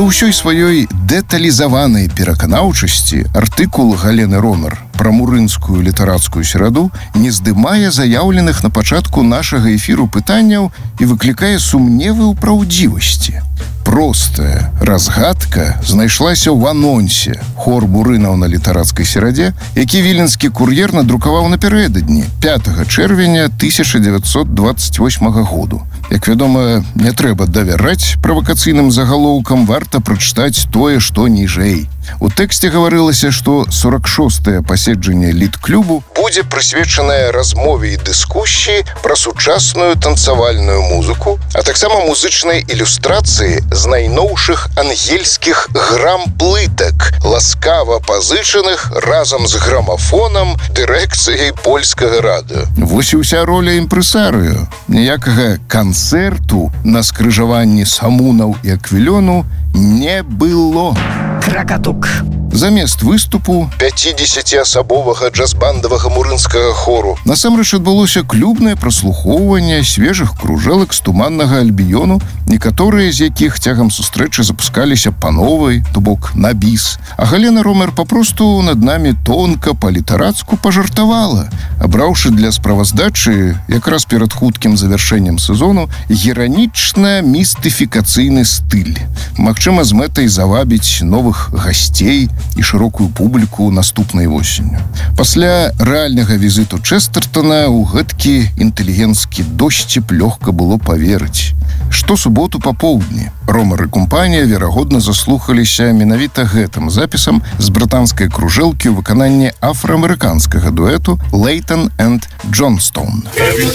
Пры ўсёй сваёй дэталізаванай пераканаўчасці артыкул Галены Ромер пра мурынскую літарацкую сераду не здымае заяўленых на пачатку нашага эфіру пытанняў і выклікае сумневы ў праўдзівасці. Простая разгадка знайшлася ў анонсе хор бурынаў на літарацкай серадзе, які віленскі кур'ер надрукаваў напярэдадні 5 чэрвеня 1928 году. Як вядома, не трэба давяраць правакацыйным загалоўкам, варта прачытаць тое, што ніжэй. У тэксце гаварылася, што 46-е паседжанне літклубу будзе прысвечанае размове і дыскусіі пра сучасную танцавальную музыку, а таксама музычнай ілюстрацыі з найноўшых ангельскіх грам-плытак, ласкава пазычаных разам з грамафонам дырэкцыяй польскага радыё. Вось і ўся роля імпрэсарыё. Ніякага канцэрту на скрыжаванні самунаў і аквілёну не было. Кракатук. Замест выступу 50-асабовага джаз-бандавага мурынскага хору насамрэч адбылося клубнае праслухоўванне свежых кружэлак з туманнага Альбіёну, некаторыя з якіх цягам сустрэчы запускаліся па новай, то бок на біс. А Галена Ромер папросту над намі тонка па-літарацку пажартавала, абраўшы для справаздачы якраз перад хуткім завяршэннем сезону геранічна-містыфікацыйны стыль. Магчыма, з мэтай завабіць новых гасцей і шырокую публіку наступнай восенню. Пасля рэальнага візіту Чэстертона ў гэткі інтэлігенцкі досціп лёгка было паверыць. Штосуботу папоўдні Ромер і кампанія, верагодна, заслухаліся менавіта гэтым запісам з брытанскай кружэлкі ў выкананні афраамерыканскага дуэту «Лейтон энд Джонстоун».